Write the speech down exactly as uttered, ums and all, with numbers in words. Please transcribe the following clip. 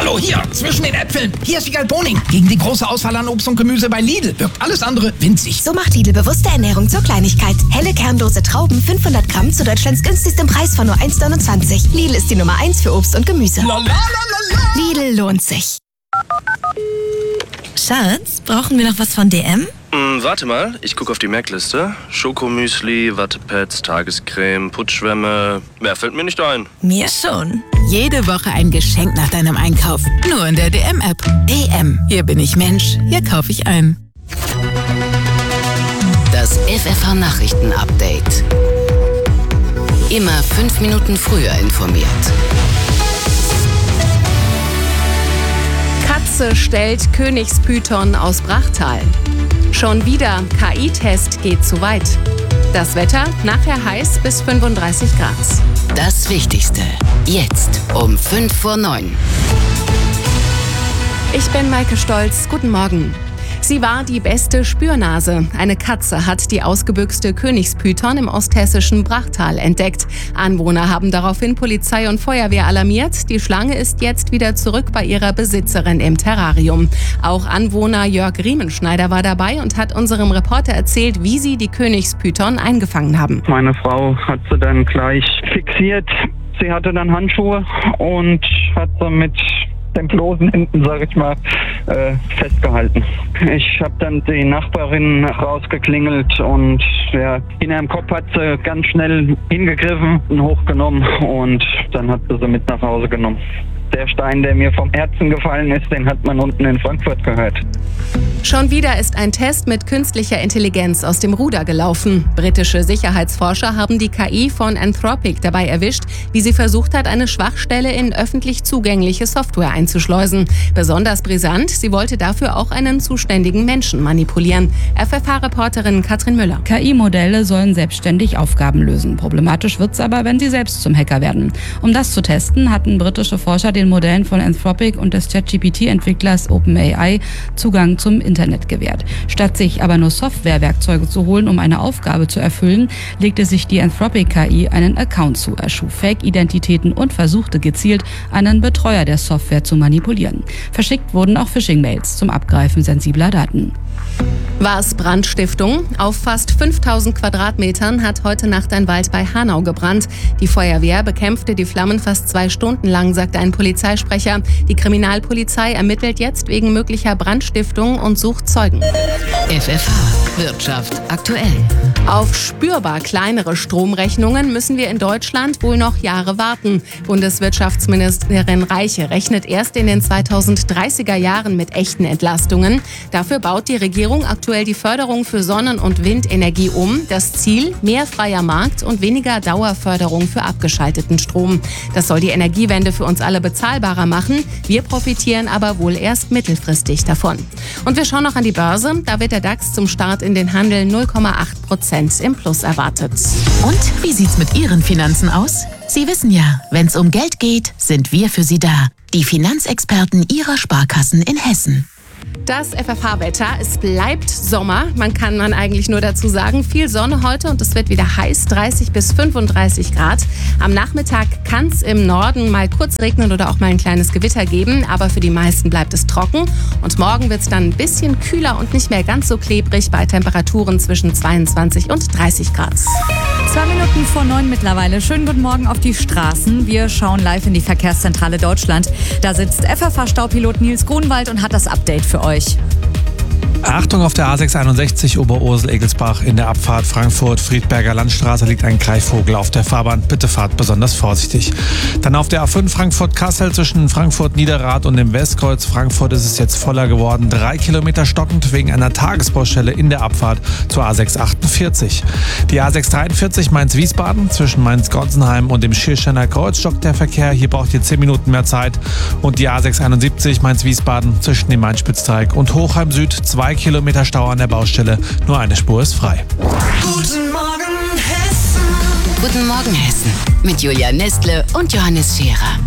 Hallo, hier, zwischen den Äpfeln. Hier ist Wiegald Boning. Gegen die große Auswahl an Obst und Gemüse bei Lidl wirkt alles andere winzig. So macht Lidl bewusste Ernährung zur Kleinigkeit. Helle kernlose Trauben, fünfhundert Gramm zu Deutschlands günstigstem Preis von nur eins neunundzwanzig. Lidl ist die Nummer eins für Obst und Gemüse. La, la, la, la, la. Lidl lohnt sich. Schatz, brauchen wir noch was von D M? Hm, warte mal, ich gucke auf die Merkliste. Schokomüsli, Wattepads, Tagescreme, Putzschwämme. Mehr fällt mir nicht ein. Mir schon. Jede Woche ein Geschenk nach deinem Einkauf. Nur in der D M-App. D M. Hier bin ich Mensch. Hier kaufe ich ein. Das F F H-Nachrichten-Update. Immer fünf Minuten früher informiert. Katze stellt Königspython aus Brachtal. Schon wieder K I-Test geht zu weit. Das Wetter nachher heiß bis fünfunddreißig Grad. Das Wichtigste. Jetzt um fünf vor neun. Ich bin Maike Stolz. Guten Morgen. Sie war die beste Spürnase. Eine Katze hat die ausgebüchste Königspython im osthessischen Brachtal entdeckt. Anwohner haben daraufhin Polizei und Feuerwehr alarmiert. Die Schlange ist jetzt wieder zurück bei ihrer Besitzerin im Terrarium. Auch Anwohner Jörg Riemenschneider war dabei und hat unserem Reporter erzählt, wie sie die Königspython eingefangen haben. Meine Frau hat sie dann gleich fixiert. Sie hatte dann Handschuhe und hat sie mit den bloßen Händen, sag ich mal, äh, festgehalten. Ich habe dann die Nachbarin rausgeklingelt und ja, in ihrem Kopf hat sie ganz schnell hingegriffen und hochgenommen und dann hat sie sie mit nach Hause genommen. Der Stein, der mir vom Herzen gefallen ist, den hat man unten in Frankfurt gehört. Schon wieder ist ein Test mit künstlicher Intelligenz aus dem Ruder gelaufen. Britische Sicherheitsforscher haben die K I von Anthropic dabei erwischt, wie sie versucht hat, eine Schwachstelle in öffentlich zugängliche Software einzuschleusen. Besonders brisant, sie wollte dafür auch einen zuständigen Menschen manipulieren. F F H-Reporterin Katrin Müller. K I-Modelle sollen selbstständig Aufgaben lösen. Problematisch wird's aber, wenn sie selbst zum Hacker werden. Um das zu testen, hatten britische Forscher den Modellen von Anthropic und des ChatGPT-Entwicklers OpenAI Zugang zum Internet gewährt. Statt sich aber nur Softwarewerkzeuge zu holen, um eine Aufgabe zu erfüllen, legte sich die Anthropic-K I einen Account zu, erschuf Fake-Identitäten und versuchte gezielt, einen Betreuer der Software zu manipulieren. Verschickt wurden auch Phishing-Mails zum Abgreifen sensibler Daten. War es Brandstiftung? Auf fast fünftausend Quadratmetern hat heute Nacht ein Wald bei Hanau gebrannt. Die Feuerwehr bekämpfte die Flammen fast zwei Stunden lang, sagte ein Polizeisprecher. Die Kriminalpolizei ermittelt jetzt wegen möglicher Brandstiftung und sucht Zeugen. F F H Wirtschaft aktuell. Auf spürbar kleinere Stromrechnungen müssen wir in Deutschland wohl noch Jahre warten. Bundeswirtschaftsministerin Reiche rechnet erst in den zweitausenddreißiger Jahren mit echten Entlastungen. Dafür baut die Regierung aktuell die Förderung für Sonnen- und Windenergie um. Das Ziel: mehr freier Markt und weniger Dauerförderung für abgeschalteten Strom. Das soll die Energiewende für uns alle bezahlbarer machen. Wir profitieren aber wohl erst mittelfristig davon. Und wir schauen noch an die Börse. Da wird der DAX zum Start in den Handel null Komma acht Prozent im Plus erwartet. Und wie sieht's mit Ihren Finanzen aus? Sie wissen ja, wenn's um Geld geht, sind wir für Sie da. Die Finanzexperten Ihrer Sparkassen in Hessen. Das F F H-Wetter, es bleibt Sommer, man kann man eigentlich nur dazu sagen. Viel Sonne heute und es wird wieder heiß, dreißig bis fünfunddreißig Grad. Am Nachmittag kann es im Norden mal kurz regnen oder auch mal ein kleines Gewitter geben, aber für die meisten bleibt es trocken. Und morgen wird es dann ein bisschen kühler und nicht mehr ganz so klebrig bei Temperaturen zwischen zweiundzwanzig und dreißig Grad. Zwei Minuten vor neun mittlerweile. Schönen guten Morgen auf die Straßen. Wir schauen live in die Verkehrszentrale Deutschland. Da sitzt F F H-Staupilot Nils Grunwald und hat das Update für euch. Achtung, auf der A sechshunderteinundsechzig Oberursel-Egelsbach in der Abfahrt Frankfurt-Friedberger Landstraße liegt ein Greifvogel auf der Fahrbahn. Bitte fahrt besonders vorsichtig. Dann auf der A fünf Frankfurt-Kassel zwischen Frankfurt-Niederrad und dem Westkreuz Frankfurt ist es jetzt voller geworden. Drei Kilometer stockend wegen einer Tagesbaustelle in der Abfahrt zur A sechshundertachtundvierzig. Die A sechshundertdreiundvierzig Mainz-Wiesbaden zwischen Mainz-Gonsenheim und dem Schirrschener Kreuz stockt der Verkehr. Hier braucht ihr zehn Minuten mehr Zeit. Und die A sechshunderteinundsiebzig Mainz-Wiesbaden zwischen dem Main-Spitzdreieck und Hochheim Süd zwei Kilometer Stau an der Baustelle, nur eine Spur ist frei. Guten Morgen Hessen. Guten Morgen Hessen mit Julia Nestle und Johannes Scherer.